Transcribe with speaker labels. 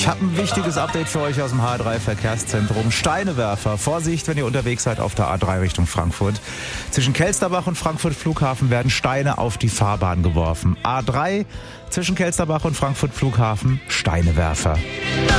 Speaker 1: Ich habe ein wichtiges Update für euch aus dem H3 Verkehrszentrum. Steinewerfer. Vorsicht, wenn ihr unterwegs seid auf der A3 Richtung Frankfurt. Zwischen Kelsterbach und Frankfurt Flughafen werden Steine auf die Fahrbahn geworfen. A3 zwischen Kelsterbach und Frankfurt Flughafen, Steinewerfer.